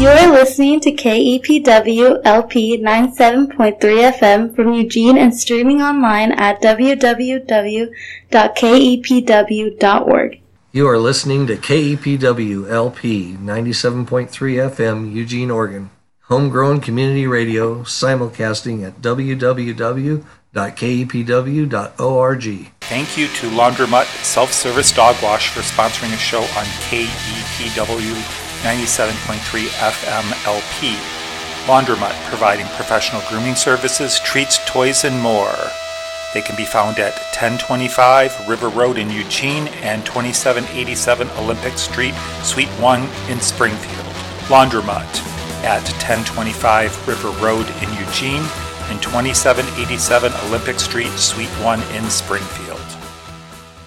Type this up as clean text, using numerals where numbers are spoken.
You are listening to KEPW LP 97.3 FM from Eugene and streaming online at www.kepw.org. You are listening to KEPW LP 97.3 FM, Eugene, Oregon. Homegrown community radio, simulcasting at www.kepw.org. Thank you to Laundromat Self-Service Dog Wash for sponsoring a show on KEPW 97.3 FM LP. Laundromat, providing professional grooming services, treats, toys, and more. They can be found at 1025 River Road in Eugene and 2787 Olympic Street, Suite 1 in Springfield. Laundromat at 1025 River Road in Eugene and 2787 Olympic Street, Suite 1 in Springfield.